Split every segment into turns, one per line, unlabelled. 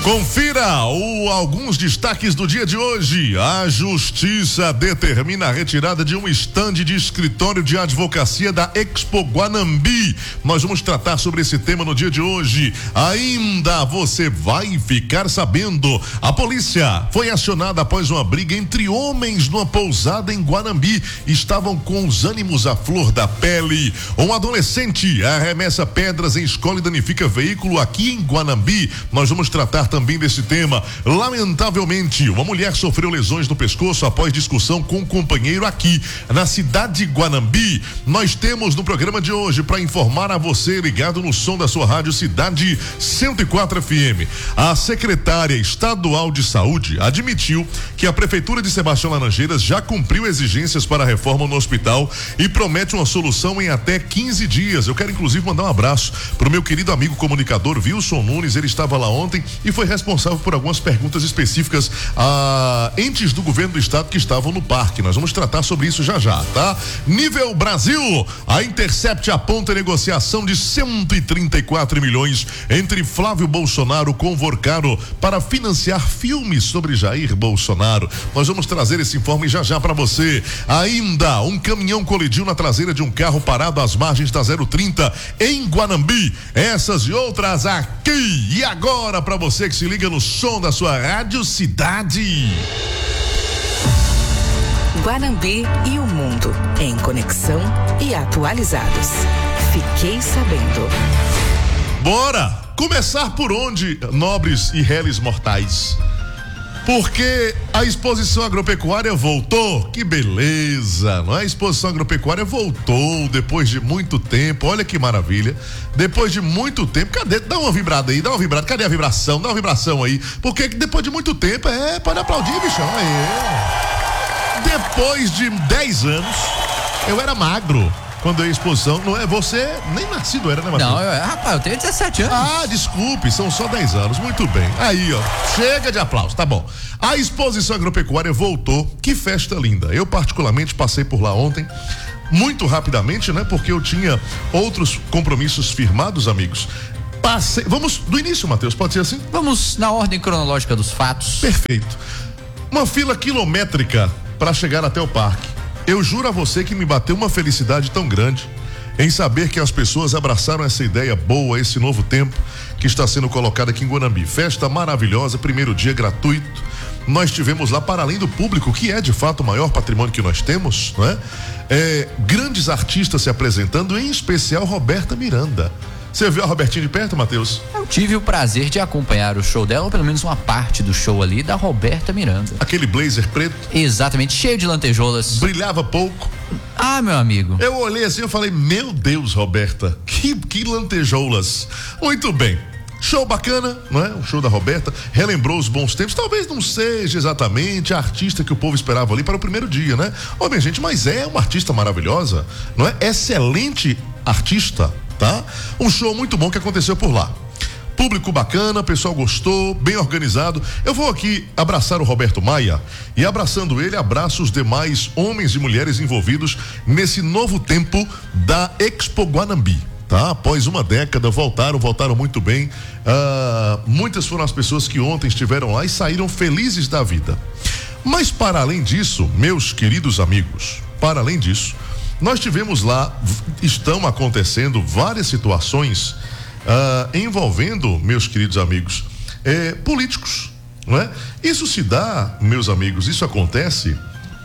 Confira alguns destaques do dia de hoje. A Justiça determina a retirada de um estande de escritório de advocacia da Expo Guanambi. Nós vamos tratar sobre esse tema no dia de hoje. Ainda você vai ficar sabendo. A polícia foi acionada após uma briga entre homens numa pousada em Guanambi. Estavam com os ânimos à flor da pele. Um adolescente arremessa pedras em escola e danifica veículo aqui em Guanambi. Nós vamos tratar também desse tema. Lamentavelmente, uma mulher sofreu lesões no pescoço após discussão com um companheiro aqui na cidade de Guanambi. Nós temos no programa de hoje para informar a você ligado no som da sua rádio Cidade 104 FM. A secretária estadual de saúde admitiu que a prefeitura de Sebastião Laranjeiras já cumpriu exigências para a reforma no hospital e promete uma solução em até 15 dias. Eu quero inclusive mandar um abraço para o meu querido amigo comunicador Wilson Nunes. Ele estava lá ontem e foi responsável por algumas perguntas específicas a entes do governo do estado que estavam no parque. Nós vamos tratar sobre isso já, tá? Nível Brasil, a Intercept aponta negociação de 134 milhões entre Flávio Bolsonaro com Vorcaro para financiar filmes sobre Jair Bolsonaro. Nós vamos trazer esse informe já para você. Ainda, um caminhão colidiu na traseira de um carro parado às margens da 030 em Guanambi. Essas e outras aqui e agora para você que se liga no som da sua rádio Cidade.
Guanambi e o mundo em conexão e atualizados. Fiquei sabendo.
Bora começar por onde, nobres e réis mortais? Porque a exposição agropecuária voltou, que beleza, não é? A exposição agropecuária voltou depois de muito tempo, olha que maravilha, depois de muito tempo, cadê? Dá uma vibrada aí, dá uma vibrada, cadê a vibração? Dá uma vibração aí, porque depois de muito tempo, pode aplaudir, bichão, depois de 10 anos, eu era magro. Quando eu ia à exposição, não é você, nem nascido era, né, Matheus?
Não, rapaz, eu tenho 17 anos.
Ah, desculpe, são só 10 anos, muito bem. Aí, ó, chega de aplauso, tá bom. A exposição agropecuária voltou, que festa linda. Eu particularmente passei por lá ontem, muito rapidamente, né, porque eu tinha outros compromissos firmados, amigos. Vamos do início, Matheus, pode ser assim?
Vamos na ordem cronológica dos fatos.
Perfeito. Uma fila quilométrica para chegar até o parque. Eu juro a você que me bateu uma felicidade tão grande em saber que as pessoas abraçaram essa ideia boa, esse novo tempo que está sendo colocado aqui em Guanambi. Festa maravilhosa, primeiro dia gratuito. Nós tivemos lá, para além do público, que é de fato o maior patrimônio que nós temos, não é? Grandes artistas se apresentando, em especial Roberta Miranda. Você viu a Robertinha de perto, Matheus?
Eu tive o prazer de acompanhar o show dela, ou pelo menos uma parte do show ali, da Roberta Miranda.
Aquele blazer preto?
Exatamente, cheio de lantejoulas.
Brilhava pouco.
Ah, meu amigo.
Eu olhei assim e falei, meu Deus, Roberta, que lantejoulas. Muito bem. Show bacana, não é? O show da Roberta relembrou os bons tempos. Talvez não seja exatamente a artista que o povo esperava ali para o primeiro dia, né? Ô, minha gente, mas é uma artista maravilhosa, não é? Excelente artista, tá? Um show muito bom que aconteceu por lá. Público bacana, pessoal gostou, bem organizado. Eu vou aqui abraçar o Roberto Maia e, abraçando ele, abraço os demais homens e mulheres envolvidos nesse novo tempo da Expo Guanambi. Tá? Após uma década, voltaram muito bem. Muitas foram as pessoas que ontem estiveram lá e saíram felizes da vida. Mas para além disso, meus queridos amigos, para além disso, nós tivemos lá, estão acontecendo várias situações envolvendo, meus queridos amigos, políticos, não é? Isso se dá, meus amigos, isso acontece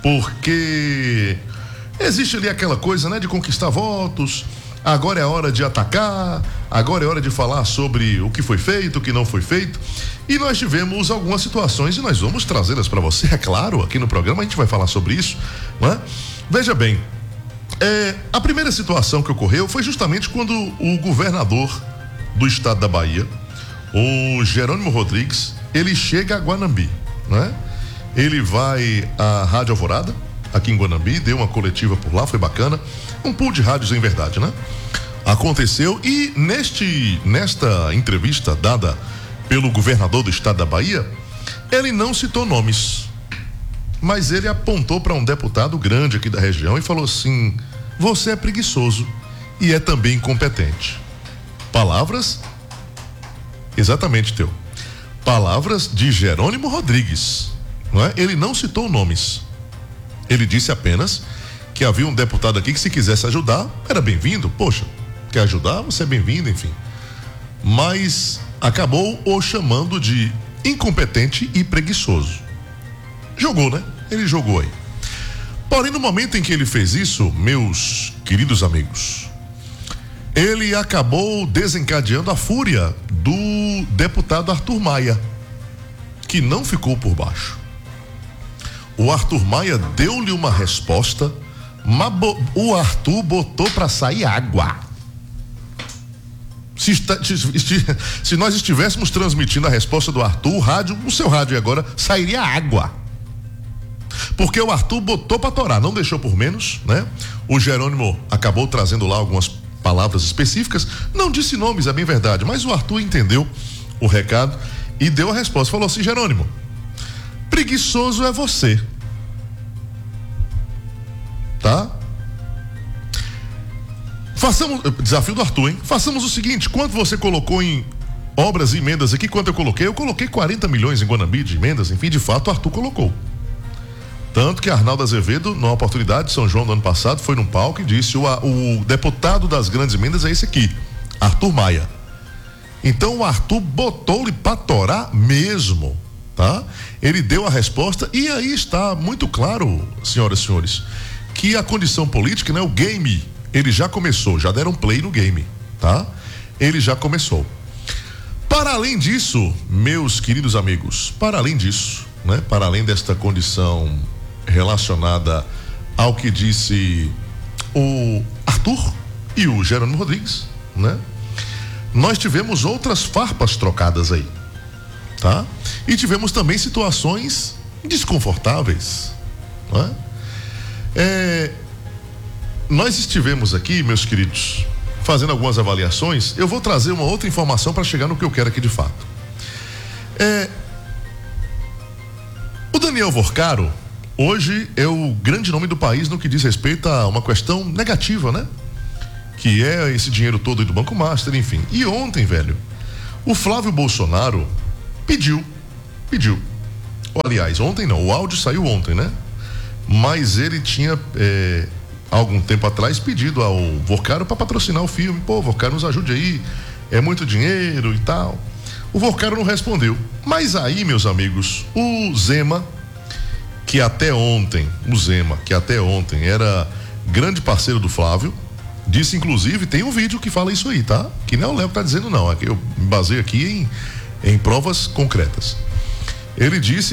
porque existe ali aquela coisa, né, de conquistar votos. Agora é a hora de atacar, agora é hora de falar sobre o que foi feito, o que não foi feito. E nós tivemos algumas situações e nós vamos trazê-las para você, é claro, aqui no programa a gente vai falar sobre isso, não é? Veja bem, a primeira situação que ocorreu foi justamente quando o governador do estado da Bahia, o Jerônimo Rodrigues, ele chega a Guanambi, não é? Ele vai à Rádio Alvorada, aqui em Guanambi, deu uma coletiva por lá, foi bacana, um pool de rádios em verdade, né? Aconteceu e nesta entrevista dada pelo governador do estado da Bahia, ele não citou nomes, mas ele apontou para um deputado grande aqui da região e falou assim: você é preguiçoso e é também incompetente. Palavras exatamente teu. Palavras de Jerônimo Rodrigues, não é? Ele não citou nomes. Ele disse apenas que havia um deputado aqui que, se quisesse ajudar, era bem-vindo. Poxa, quer ajudar? Você é bem-vindo, enfim. Mas acabou o chamando de incompetente e preguiçoso. Jogou, né? Ele jogou aí. Porém, no momento em que ele fez isso, meus queridos amigos, ele acabou desencadeando a fúria do deputado Arthur Maia, que não ficou por baixo. O Arthur Maia deu-lhe uma resposta, mas o Arthur botou para sair água. Se nós estivéssemos transmitindo a resposta do Arthur, o seu rádio agora sairia água. Porque o Arthur botou para torar, não deixou por menos, né? O Jerônimo acabou trazendo lá algumas palavras específicas, não disse nomes, é bem verdade, mas o Arthur entendeu o recado e deu a resposta. Falou assim: Jerônimo, preguiçoso é você, tá? Desafio do Arthur, hein? Façamos o seguinte: quanto você colocou em obras e emendas aqui, quanto eu coloquei? Eu coloquei 40 milhões em Guanambi de emendas, enfim, de fato o Arthur colocou. Tanto que Arnaldo Azevedo, numa oportunidade de São João do ano passado, foi num palco e disse: o deputado das grandes emendas é esse aqui, Arthur Maia. Então o Arthur botou-lhe pra torar mesmo, tá? Ele deu a resposta e aí está muito claro, senhoras e senhores, que a condição política, né? O game, ele já começou, já deram play no game, tá? Ele já começou. Para além disso, meus queridos amigos, para além disso, né? Para além desta condição relacionada ao que disse o Arthur e o Jerônimo Rodrigues, né? Nós tivemos outras farpas trocadas aí, tá? E tivemos também situações desconfortáveis, não é? Nós estivemos aqui, meus queridos, fazendo algumas avaliações. Eu vou trazer uma outra informação para chegar no que eu quero aqui de fato. O Daniel Vorcaro hoje é o grande nome do país no que diz respeito a uma questão negativa, né? Que é esse dinheiro todo aí do Banco Master, enfim. E ontem, velho, o Flávio Bolsonaro pediu. Ou, aliás, ontem não, o áudio saiu ontem, né? Mas ele tinha, algum tempo atrás, pedido ao Vorcaro para patrocinar o filme. Pô, Vorcaro, nos ajude aí, é muito dinheiro e tal. O Vorcaro não respondeu. Mas aí, meus amigos, o Zema, que até ontem era grande parceiro do Flávio, disse, inclusive, tem um vídeo que fala isso aí, tá? Que não é o Léo que tá dizendo, não. É que eu me baseio aqui em provas concretas. Ele disse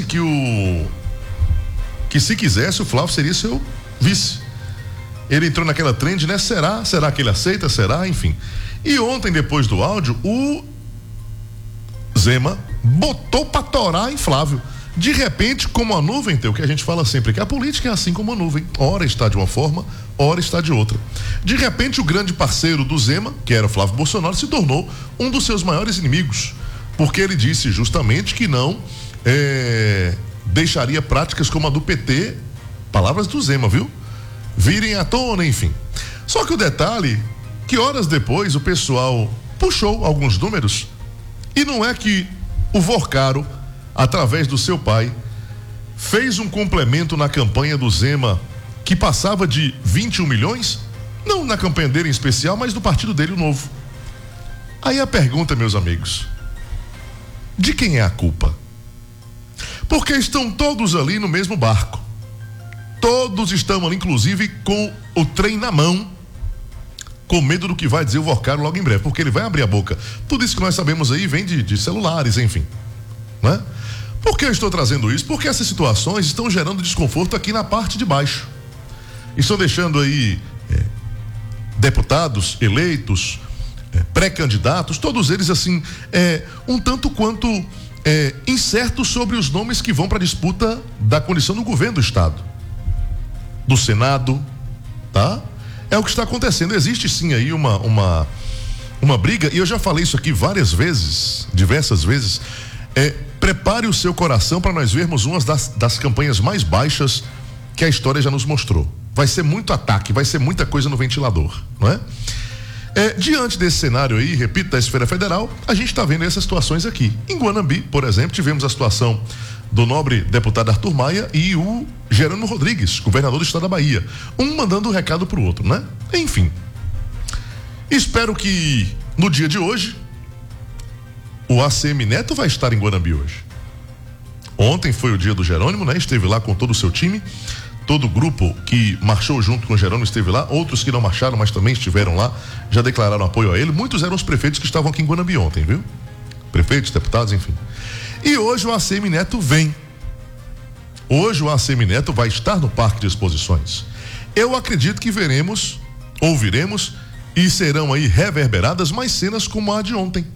que se quisesse, o Flávio seria seu vice. Ele entrou naquela trend, né? Será que ele aceita? Será? Enfim. E ontem, depois do áudio, o Zema botou pra torar em Flávio. De repente, como a nuvem, tem o que a gente fala sempre, que a política é assim como a nuvem. Ora está de uma forma, ora está de outra. De repente, o grande parceiro do Zema, que era o Flávio Bolsonaro, se tornou um dos seus maiores inimigos. Porque ele disse justamente que não deixaria práticas como a do PT, palavras do Zema, viu? Virem à tona, enfim. Só que o detalhe, que horas depois o pessoal puxou alguns números, e não é que o Vorcaro, através do seu pai, fez um complemento na campanha do Zema que passava de 21 milhões, não na campanha dele em especial, mas do partido dele, o Novo. Aí a pergunta, meus amigos, de quem é a culpa? Porque estão todos ali no mesmo barco. Todos estão ali, inclusive, com o trem na mão, com medo do que vai dizer o Vorcaro logo em breve, porque ele vai abrir a boca. Tudo isso que nós sabemos aí vem de celulares, enfim, né? Por que eu estou trazendo isso? Porque essas situações estão gerando desconforto aqui na parte de baixo. Estão deixando aí deputados eleitos, pré-candidatos, todos eles assim, um tanto quanto incertos sobre os nomes que vão para a disputa da condição do governo do estado, do Senado, tá? É o que está acontecendo. Existe sim aí uma briga, e eu já falei isso aqui diversas vezes. Prepare o seu coração para nós vermos uma das campanhas mais baixas que a história já nos mostrou. Vai ser muito ataque, vai ser muita coisa no ventilador, não é? Diante desse cenário aí, repito, da esfera federal, a gente está vendo essas situações aqui. Em Guanambi, por exemplo, tivemos a situação do nobre deputado Arthur Maia e o Jerônimo Rodrigues, governador do estado da Bahia. Um mandando um recado pro outro, né? Enfim. Espero que no dia de hoje o ACM Neto vai estar em Guanambi hoje. Ontem foi o dia do Jerônimo, né? Esteve lá com todo o seu time. Todo o grupo que marchou junto com o Jerônimo esteve lá, outros que não marcharam, mas também estiveram lá, já declararam apoio a ele. Muitos eram os prefeitos que estavam aqui em Guanambi ontem, viu? Prefeitos, deputados, enfim. E hoje o ACM Neto vem. Hoje o ACM Neto vai estar no Parque de Exposições. Eu acredito que ouviremos e serão aí reverberadas mais cenas como a de ontem.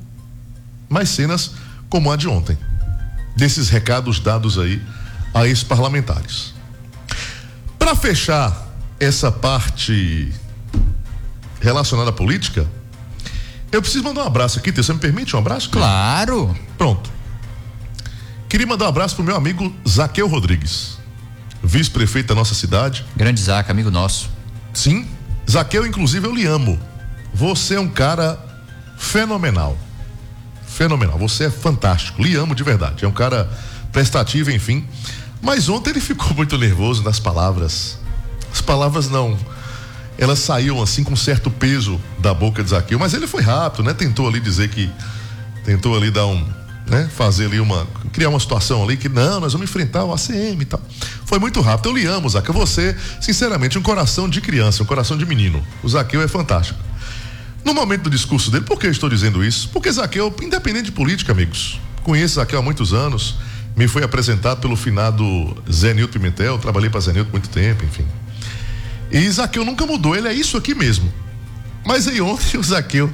Desses recados dados aí a esses parlamentares. Para fechar essa parte relacionada à política, eu preciso mandar um abraço aqui. Você me permite um abraço?
Claro.
Pronto. Queria mandar um abraço pro meu amigo Zaqueu Rodrigues, vice-prefeito da nossa cidade.
Grande Zaca, amigo nosso.
Sim, Zaqueu, inclusive eu lhe amo. Você é um cara fenomenal. Você é fantástico, lhe amo de verdade. É um cara prestativo, enfim. Mas ontem ele ficou muito nervoso nas palavras. As palavras elas saíam assim com certo peso da boca de Zaqueu, mas ele foi rápido, né? Tentou ali dar fazer ali criar uma situação ali que nós vamos enfrentar o ACM e tal. Foi muito rápido. Eu lhe amo, Zaqueu. Você, sinceramente, um coração de criança, um coração de menino. O Zaqueu é fantástico. No momento do discurso dele, por que eu estou dizendo isso? Porque Zaqueu, independente de política, amigos, conheço Zaqueu há muitos anos. Me foi apresentado pelo finado Zé Nilton Pimentel, trabalhei para Zé Nilton muito tempo, enfim. E Zaqueu nunca mudou, ele é isso aqui mesmo. Mas aí ontem o Zaqueu,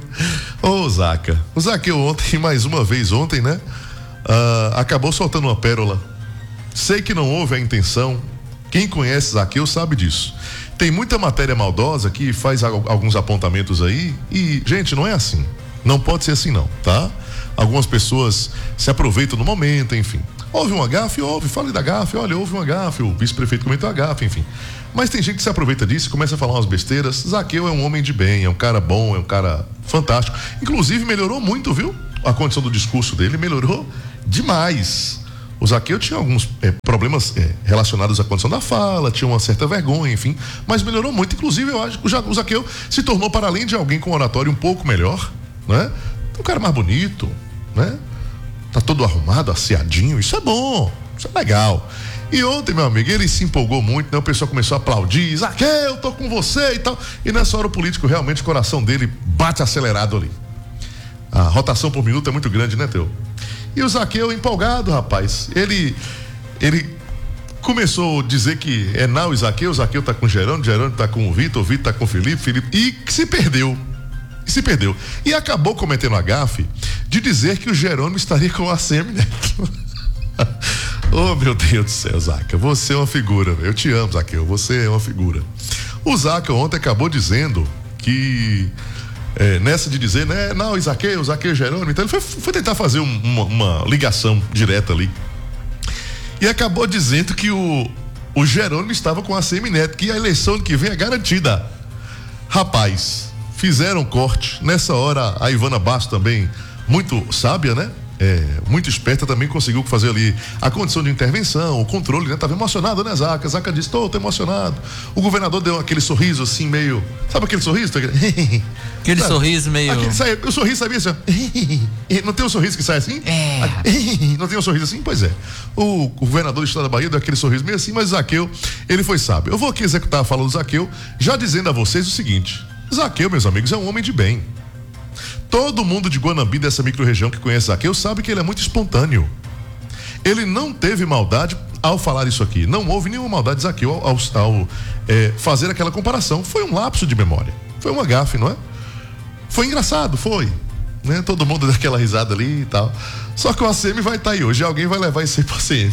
o Zaqueu ontem, mais uma vez ontem, né? Acabou soltando uma pérola. Sei que não houve a intenção, quem conhece Zaqueu sabe disso. Tem muita matéria maldosa que faz alguns apontamentos aí e, gente, não é assim. Não pode ser assim não, tá? Algumas pessoas se aproveitam no momento, enfim. Houve um gafe? Houve, fale da gafe, olha, houve um gafe, o vice-prefeito comentou a gafe, enfim. Mas tem gente que se aproveita disso e começa a falar umas besteiras. Zaqueu é um homem de bem, é um cara bom, é um cara fantástico. Inclusive melhorou muito, viu? A condição do discurso dele melhorou demais. O Zaqueu tinha alguns problemas relacionados à condição da fala, tinha uma certa vergonha, enfim, mas melhorou muito. Inclusive eu acho que o Zaqueu se tornou, para além de alguém com oratório um pouco melhor, né? Um cara mais bonito, né? Tá todo arrumado, asseadinho, isso é bom, isso é legal. E ontem, meu amigo, ele se empolgou muito, né? O pessoal começou a aplaudir, Zaqueu, tô com você e tal. E nessa hora o político, realmente, o coração dele bate acelerado ali. A rotação por minuto é muito grande, né, Teu? E o Zaqueu empolgado, rapaz, ele começou a dizer que é Nau e Zaqueu tá com o Jerônimo tá com o Vitor tá com o Felipe, e se perdeu. E acabou cometendo a gafe de dizer que o Jerônimo estaria com o ACM Neto. Oh, meu Deus do céu, Zaca, você é uma figura, eu te amo, Zaqueu, você é uma figura. O Zaca ontem acabou dizendo que nessa de dizer, né, não, Zaqueu e Jerônimo, então ele foi tentar fazer uma ligação direta ali. E acabou dizendo que o Jerônimo estava com a ACM Neto, que a eleição que vem é garantida. Rapaz, fizeram corte. Nessa hora, a Ivana Bastos também, muito sábia, né? Muito esperta, também conseguiu fazer ali a condição de intervenção, o controle, né? Tava emocionado, né, Zaca? Zaca disse, tô emocionado. O governador deu aquele sorriso assim, meio, sabe aquele sorriso?
Aquele sorriso meio...
O sorriso, sabia assim, ó. Não tem um sorriso que sai assim? Não tem um sorriso assim? Pois é. O governador do estado da Bahia deu aquele sorriso meio assim, mas Zaqueu, ele foi sábio. Eu vou aqui executar a fala do Zaqueu, já dizendo a vocês o seguinte: Zaqueu, meus amigos, é um homem de bem. Todo mundo de Guanambi, dessa micro-região que conhece Zaqueu, sabe que ele é muito espontâneo. Ele não teve maldade ao falar isso aqui. Não houve nenhuma maldade de Zaqueu ao fazer aquela comparação. Foi um lapso de memória. Foi uma gafe, não é? Foi engraçado, foi. Né? Todo mundo dá aquela risada ali e tal. Só que o ACM vai estar aí hoje. Alguém vai levar isso aí pro ACM.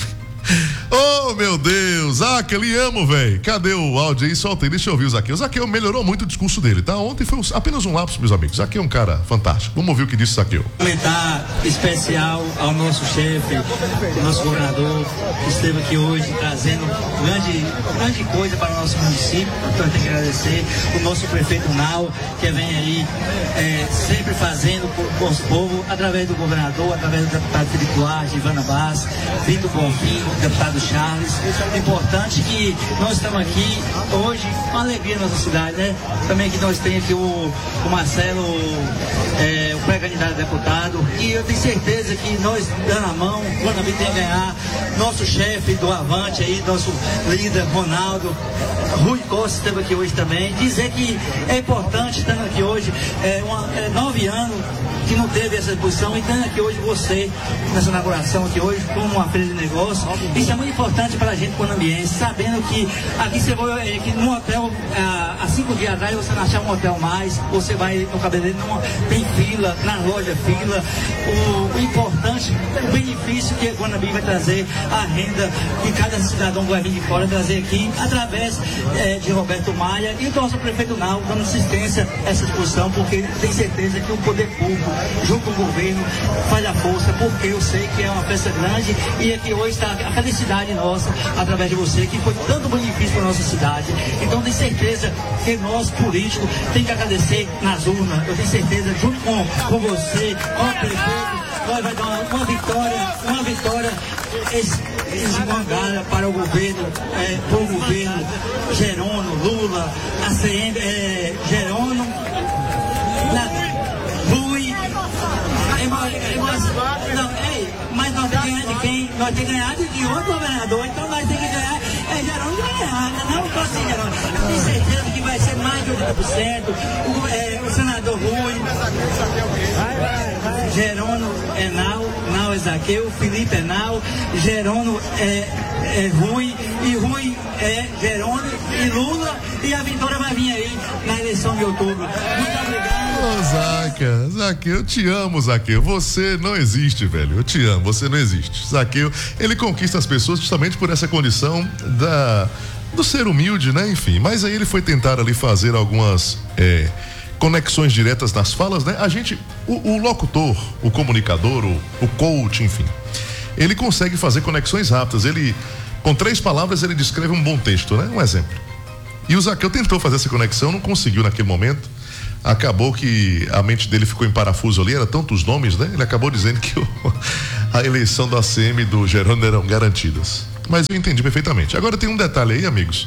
Oh, meu Deus, Zaqueu, lhe amo, velho. Cadê o áudio aí? Solta aí, deixa eu ouvir o Zaqueu. O Zaqueu melhorou muito o discurso dele, tá? Ontem foi apenas um lapso, meus amigos. Zaqueu é um cara fantástico. Vamos ouvir o que disse Zaqueu.
Comentar especial ao nosso chefe, nosso governador, que esteve aqui hoje trazendo grande coisa para o nosso município. Então, eu tenho que agradecer o nosso prefeito Nau, que vem aí sempre fazendo por nosso povo, através do governador, através do deputado Felipe Duarte, Ivana Bass, Vitor Bonfim, deputado Charles. É importante que nós estamos aqui hoje, uma alegria na nossa cidade, né? Também que nós temos aqui o Marcelo, o pré-candidato a deputado, e eu tenho certeza que nós dando a mão, quando a gente tem a ganhar, nosso chefe do Avante aí, nosso líder Ronaldo, Rui Costa esteve aqui hoje também, dizer que é importante, estando aqui hoje, 9 anos que não teve essa posição, e estando aqui hoje você, nessa inauguração aqui hoje, como uma feira de negócio, isso é muito importante para a gente, para o ambiente, sabendo que aqui você vai, que no hotel, há 5 dias atrás, você não achar um hotel mais, você vai no cabeleireiro, tem fila, na loja fila, o importante, o benefício que a Guanambi vai trazer, a renda que cada cidadão vai vir de fora trazer aqui, através de Roberto Maia e do nosso prefeito Nau, dando assistência a essa discussão, porque tem certeza que o poder público, junto com o governo, faz a força, porque eu sei que é uma festa grande e aqui hoje está a felicidade nossa, através de você, que foi tanto benefício para a nossa cidade. Então, tenho certeza que nós, políticos, tem que agradecer nas urnas. Eu tenho certeza, junto com você, com o prefeito, nós vai dar uma vitória esmagada para o governo, Jerônimo, Lula, ACM, Jerônimo, Rui, mas nós temos que ganhar de quem? Nós temos que ganhar de outro governador, então nós temos que ganhar, Jerônimo vai ganhar, não posso assim, Jerônimo. Eu tenho certeza que vai ser mais de 80%, o senador Rui, Jerônimo é Nau é Zaqueu, Felipe é Nau, Jerônimo é Rui, e Rui é Jerônimo e Lula, e a vitória vai vir aí na eleição de outubro. Muito obrigado.
Ô, Zaqueu, eu te amo, Zaqueu. Você não existe, velho. Eu te amo, você não existe. Zaqueu, ele conquista as pessoas justamente por essa condição do ser humilde, né? Enfim, mas aí ele foi tentar ali fazer algumas conexões diretas nas falas, né? A gente, o locutor, o comunicador, o coach, enfim, ele consegue fazer conexões rápidas. Ele, com 3 palavras, ele descreve um bom texto, né? Um exemplo. E o Zaqueu tentou fazer essa conexão, não conseguiu naquele momento. Acabou que a mente dele ficou em parafuso ali, era tantos nomes, né? Ele acabou dizendo que a eleição do ACM e do Jerônimo eram garantidas. Mas eu entendi perfeitamente. Agora tem um detalhe aí, amigos.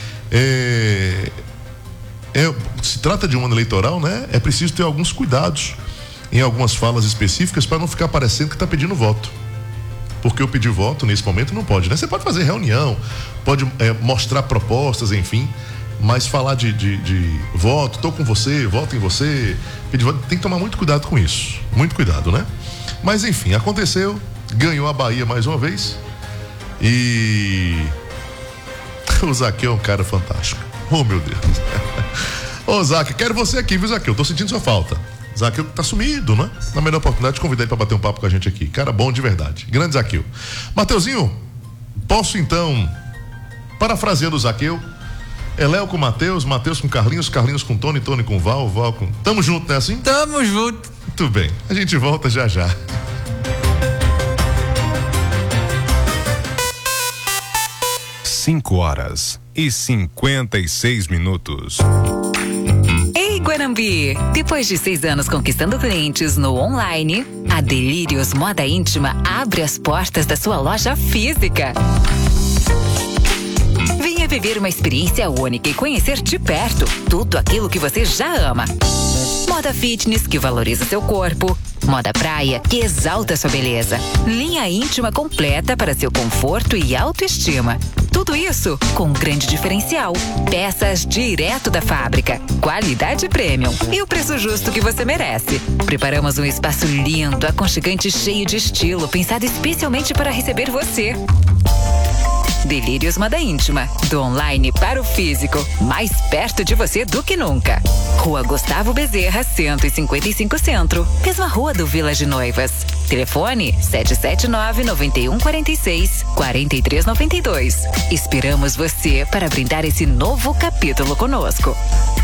Se trata de um ano eleitoral, né? É preciso ter alguns cuidados em algumas falas específicas para não ficar parecendo que está pedindo voto. Porque eu pedir voto nesse momento não pode, né? Você pode fazer reunião, pode mostrar propostas, enfim. Mas falar de voto, tô com você, voto em você, tem que tomar muito cuidado com isso. Muito cuidado, né? Mas enfim, aconteceu, ganhou a Bahia mais uma vez. E o Zaqueu é um cara fantástico. Oh, meu Deus. Ô, Zaqueu, quero você aqui, viu, Zaqueu? Tô sentindo sua falta. Zaqueu tá sumido, né? Na melhor oportunidade, convidar ele pra bater um papo com a gente aqui. Cara bom de verdade. Grande Zaqueu. Mateuzinho, posso então, parafraseando o Zaqueu, Léo com Matheus, Matheus com Carlinhos, Carlinhos com Tony, Tony com Val, Val com... Tamo junto, né assim?
Tamo junto.
Muito bem, a gente volta já já.
Cinco horas e 56 minutos.
Ei, Guanambi! Depois de 6 anos conquistando clientes no online, a Delírios Moda Íntima abre as portas da sua loja física. Venha viver uma experiência única e conhecer de perto tudo aquilo que você já ama. Moda fitness, que valoriza seu corpo. Moda praia, que exalta sua beleza. Linha íntima completa para seu conforto e autoestima. Tudo isso com um grande diferencial. Peças direto da fábrica. Qualidade premium. E o preço justo que você merece. Preparamos um espaço lindo, aconchegante, cheio de estilo, pensado especialmente para receber você. Delírios Moda Íntima, do online para o físico, mais perto de você do que nunca. Rua Gustavo Bezerra, 155 Centro, mesma rua do Village Noivas. Telefone 779-9146-4392. Esperamos você para brindar esse novo capítulo conosco.